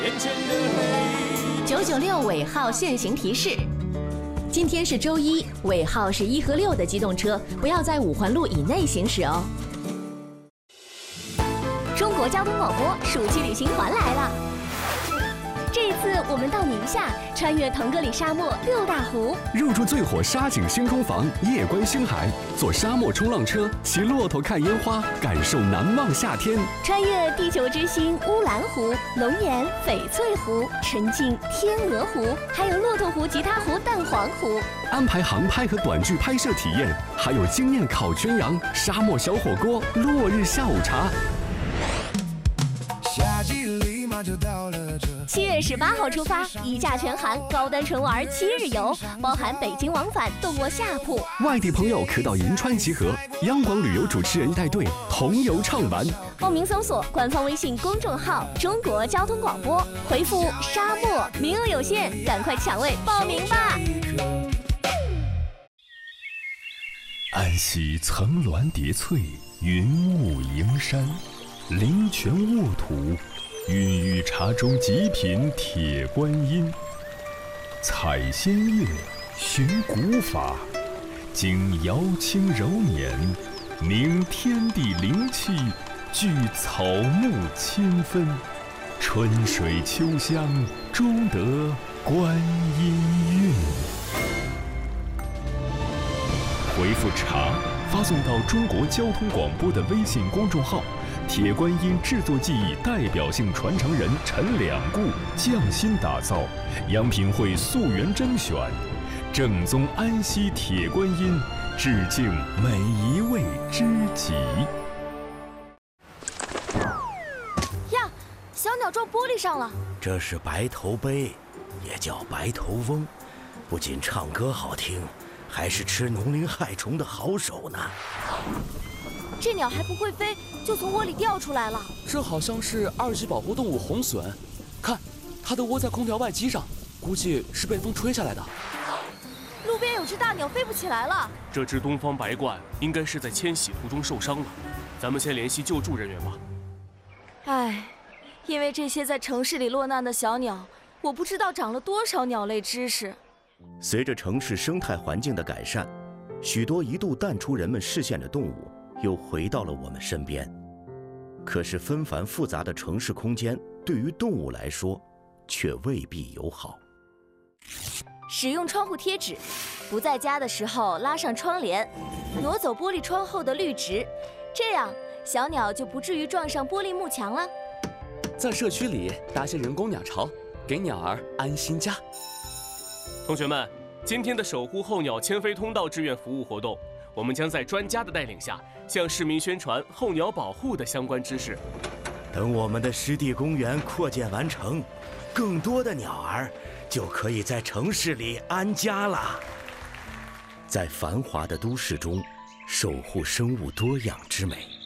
996尾号限行提示：今天是周一，尾号是1和6的机动车不要在5环路以内行驶哦。 中国交通广播暑期旅行团来了。这一次我们到宁夏，穿越腾格里沙漠6大湖， 入住最火沙景星空房，夜观星海，坐沙漠冲浪车，骑骆驼看烟花，感受难忘夏天。 穿越地球之星乌兰湖、龙岩、翡翠湖、沉浸天鹅湖，还有骆驼湖、吉他湖、蛋黄湖。 安排航拍和短剧拍摄体验，还有惊艳烤全羊、沙漠小火锅、落日下午茶。 7月18号出发，一价全含，高端纯玩7日游，包含北京往返，动卧下铺。 外地朋友可到银川集合，央广旅游主持人带队同游畅玩。 报名搜索官方微信公众号“中国交通广播”，回复“沙漠”，名额有限，赶快抢位报名吧！ 安溪层峦叠翠，云雾迎山，灵泉沃土，孕育茶中极品铁观音。采仙乐，寻古法，经瑶清柔年，明天地灵气，聚草木千分，春水秋香，终得观音韵。回复茶发送到中国交通广播的微信公众号，铁观音制作技艺代表性传承人陈两固匠心打造，央品会溯源甄选，正宗安溪铁观音，致敬每一位知己。 呀，小鸟撞玻璃上了。 这是白头鹎，也叫白头翁，不仅唱歌好听，还是吃农林害虫的好手呢。 这鸟还不会飞，就从窝里掉出来了。 这好像是2级保护动物红隼，看，它都窝在空调外机上，估计是被风吹下来的。 路边有只大鸟飞不起来了。 这只东方白鹳应该是在迁徙途中受伤了，咱们先联系救助人员吧。 唉，因为这些在城市里落难的小鸟，我不知道长了多少鸟类知识。 随着城市生态环境的改善，许多一度淡出人们视线的动物又回到了我们身边。可是纷繁复杂的城市空间对于动物来说却未必友好。 使用窗户贴纸，不在家的时候拉上窗帘，挪走玻璃窗后的绿植，这样小鸟就不至于撞上玻璃幕墙了。 在社区里搭些人工鸟巢，给鸟儿安心家。 同学们，今天的守护候鸟迁飞通道志愿服务活动，我们将在专家的带领下，向市民宣传候鸟保护的相关知识。 等我们的湿地公园扩建完成，更多的鸟儿就可以在城市里安家了。在繁华的都市中，守护生物多样之美。